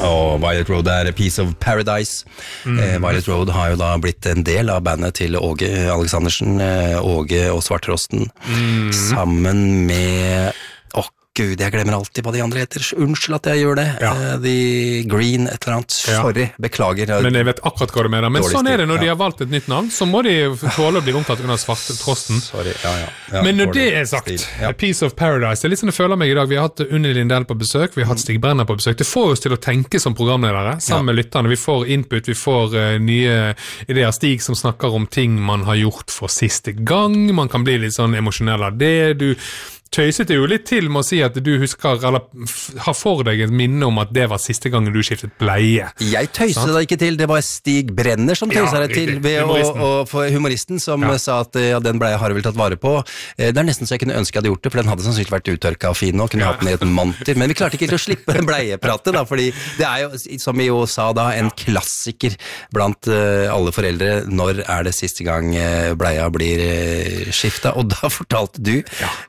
Og Violet Road A Piece of Paradise. Violet Road har jo da blitt en del av bandet til Åge Aleksandersen, Åge og Svarttrosten, sammen med... Gud, jeg glemmer alltid hva de andre heter. Unnskyld at jeg gjør det. The Green, et eller annet. Sorry, beklager. Men jeg vet akkurat hva du mener. Men sånn det når de har valgt et nytt navn, så må de tåle å bli omtatt under Svarttrosten. Sorry, Men når det sagt, A Piece of Paradise, det litt sånn jeg føler meg i dag. Vi har hatt Unni Lindell på besøk, vi har hatt Stig Brenner på besøk. Det får oss til å tenke som programledere, sammen med lytterne. Vi får input, vi får nye ideer. Stig som snakker om ting man har gjort for siste gang. Man kan bli litt sånn emosjonell av det. Du tøyset det jo litt til med å si at du husker, eller har for deg et minne om at det var siste gangen du skiftet bleie. Jeg tøyset det ikke til, det var Stig Brenner som tøyset det til, ved humoristen som sa at den bleie har vel tatt vare på. Det nesten så jeg kunne ønske jeg hadde gjort det, for den hadde sannsynlig vært uttørket og fin og kunne hatt den i et monter, men vi klarte ikke til å slippe bleiepratet da, fordi det jo, som vi jo sa da, en klassiker blant alle foreldre. Når det siste gang bleia blir skiftet? Og da fortalte du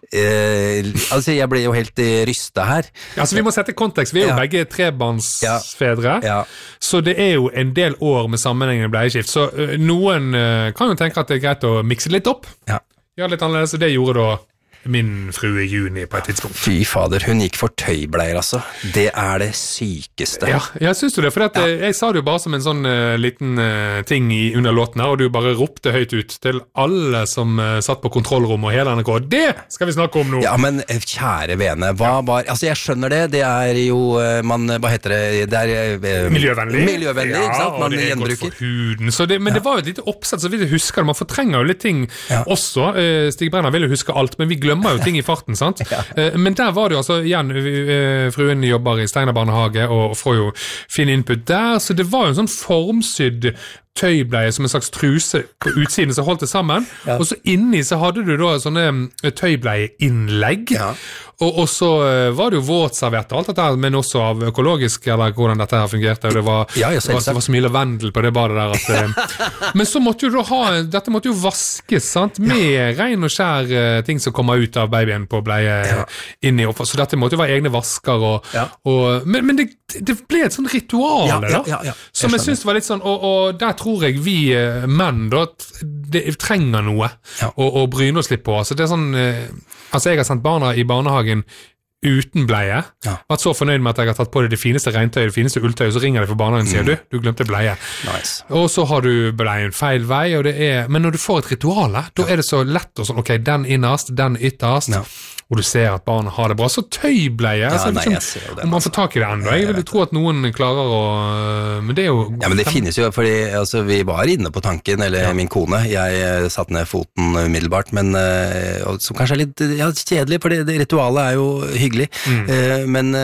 altså jeg ble jo helt rystet her. Altså vi må sette kontekst, vi jo begge trebarnsfedre, så det jo en del år med sammenhengende bleieskift, så noen kan jo tenke at det greit å mikse litt opp, gjøre litt annerledes, og det gjorde da min frue Juni på et tidspunkt. Fy fader, hun gikk for tøybleier altså. Det det sykeste. Ja, jeg synes jo det, for jeg sa det jo bare som en sånn liten ting under låten her, og du bare ropte høyt ut til alle som satt på kontrollrom og hele NRK. Det skal vi snakke om nå! Ja, men kjære vene, hva var... Altså, jeg skjønner det, det jo... hva heter det? Det miljøvennlig. Miljøvennlig, ikke sant? Man og det gjenbruker. Godt for huden. Så det, men det var jo et lite oppsett, så vidt jeg husker det. Man fortrenger jo litt ting også. Stig Brenner vil jo huske alt, men vi glemmer jo ting i farten, sant? Men der var det jo altså, igjen, fruen jobber i Steinar barnehage og får jo fin input der, så det var jo en sånn formsydd tøybleie som en slags truse på utsiden som holdt det sammen, og så inni så hadde du da sånne tøybleieinnlegg, og så var det jo våtservert og alt dette her, men også av økologisk, eller hvordan dette her fungerte, og det var så mye lavendel på det badet der at, men så måtte jo da dette måtte jo vaskes, sant, med ren og skjær ting som kommer ut av babyen på bleie inni, så dette måtte jo være egne vasker, men det ble et sånn ritual som jeg synes var litt sånn, og der tror jeg vi menn da trenger noe å bryne oss litt på, altså det sånn altså jeg har sendt barna i barnehagen uten bleie, vært så fornøyd med at jeg har tatt på det fineste regntøyet, det fineste ulltøyet, så ringer de for barnehagen og sier du glemte bleie. Og så har du bleien feil vei, og men når du får et ritual, da det så lett og sånn, ok, den innerst, den ytterst, og du ser at barna har det bra, så tøybleie, om man får tak i det enda, jeg vil jo tro at noen klarer å, men det jo... Ja, men det finnes jo, fordi altså, vi var inne på tanken, eller min kone, jeg satt ned foten umiddelbart, men som kanskje litt kjedelig, for det ritualet jo hyggelig, men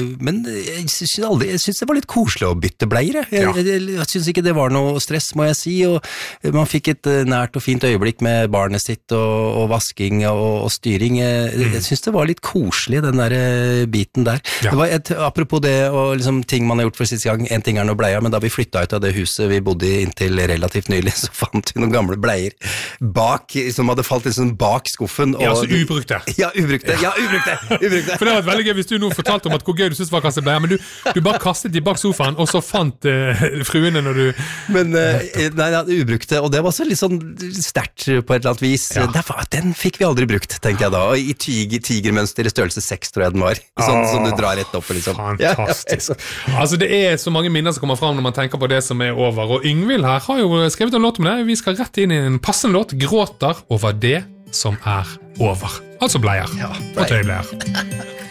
jeg synes det var litt koselig å bytte bleier, jeg synes ikke det var noe stress, må jeg si, og man fikk et nært og fint øyeblikk med barnet sitt, og vasking og styring, jeg synes det var litt koselig, den der biten der. Det var apropos det, og liksom ting man har gjort for siste gang, en ting noe bleier, men da vi flyttet ut av det huset vi bodde i inntil relativt nylig, så fant vi noen gamle bleier bak, som hadde falt liksom bak skuffen. Ja, så ubrukte. Ja, ubrukte. For det var veldig gøy hvis du nå fortalte om at hvor gøy du synes var å kaste bleier, men du bare kastet de bak sofaen, og så fant fruene når du... Men, nei, ubrukte, og det var så litt sånn sterkt på et eller annet vis. Den fikk vi aldri brukt, tenkte jeg da, og i tigermønster i størrelse 6, tror jeg den var. Sånn som du drar rett opp, liksom. Fantastisk. Altså, det så mange minner som kommer fram når man tenker på det som over, og Yngvild her har jo skrevet en låt om det. Vi skal rett inn i en passende låt, Gråter over det som over. Altså bleier. Og tøybleier.